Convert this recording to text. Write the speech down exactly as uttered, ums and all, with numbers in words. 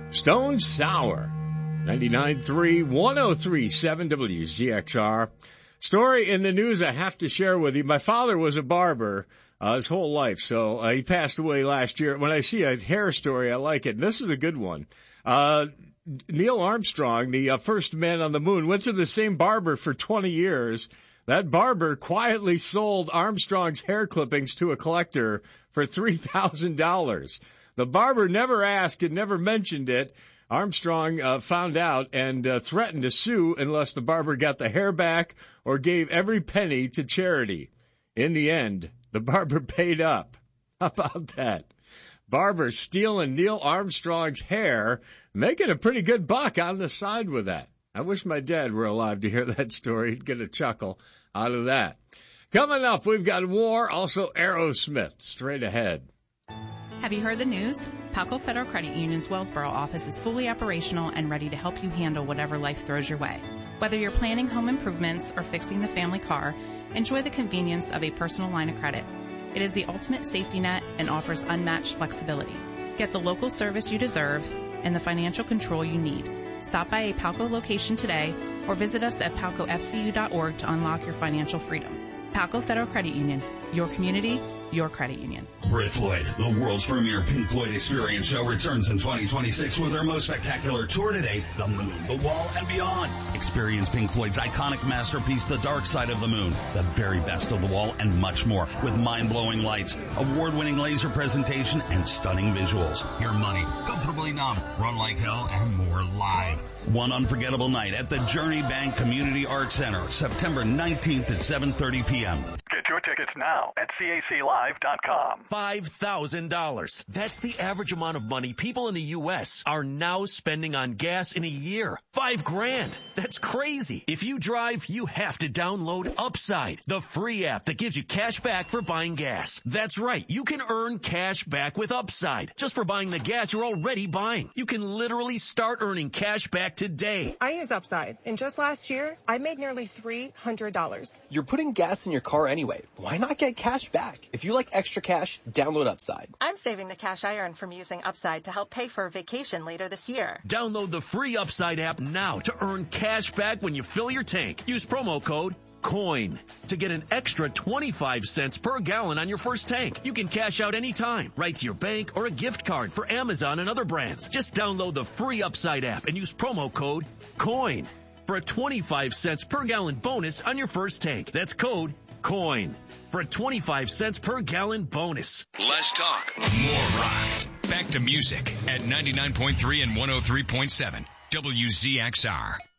Stone Sour, ninety-nine point three, one oh three point seven W Z X R. Story in the news I have to share with you. My father was a barber uh, his whole life, so uh, he passed away last year. When I see a hair story, I like it. And this is a good one. Uh, Neil Armstrong, the uh, first man on the moon, went to the same barber for twenty years. That barber quietly sold Armstrong's hair clippings to a collector for three thousand dollars. The barber never asked and never mentioned it. Armstrong uh, found out and uh, threatened to sue unless the barber got the hair back or gave every penny to charity. In the end, the barber paid up. How about that? Barber stealing Neil Armstrong's hair, making a pretty good buck on the side with that. I wish my dad were alive to hear that story. He'd get a chuckle out of that. Coming up, we've got war, also Aerosmith, straight ahead. Have you heard the news? Palco Federal Credit Union's Wellsboro office is fully operational and ready to help you handle whatever life throws your way. Whether you're planning home improvements or fixing the family car, enjoy the convenience of a personal line of credit. It is the ultimate safety net and offers unmatched flexibility. Get the local service you deserve and the financial control you need. Stop by a Palco location today or visit us at palco f c u dot org to unlock your financial freedom. Palco Federal Credit Union, your community, your credit union. Brit Floyd, the world's premier Pink Floyd experience show, returns in twenty twenty-six with their most spectacular tour to date, The Moon, The Wall, and Beyond. Experience Pink Floyd's iconic masterpiece, The Dark Side of the Moon, the very best of The Wall, and much more, with mind-blowing lights, award-winning laser presentation, and stunning visuals. Your money, comfortably numb, Run Like Hell, and more live. One unforgettable night at the Journey Bank Community Arts Center, September nineteenth at seven thirty p.m. Get your tickets now at C A C live dot com. five thousand dollars. That's the average amount of money people in the U S are now spending on gas in a year. Five grand. That's crazy. If you drive, you have to download Upside, the free app that gives you cash back for buying gas. That's right. You can earn cash back with Upside just for buying the gas you're already buying. You can literally start earning cash back today. I use Upside, and just last year, I made nearly three hundred dollars. You're putting gas in your car anyway. Why not get cash back? If you like extra cash, download Upside. I'm saving the cash I earn from using Upside to help pay for a vacation later this year. Download the free Upside app now to earn cash back when you fill your tank. Use promo code COIN to get an extra twenty-five cents per gallon on your first tank. You can cash out anytime, right to your bank or a gift card for Amazon and other brands. Just download the free Upside app and use promo code COIN for a twenty-five cents per gallon bonus on your first tank. That's code COIN for a twenty-five cents per gallon bonus. Less talk, more rock. Back to music at ninety-nine point three and one oh three point seven W Z X R.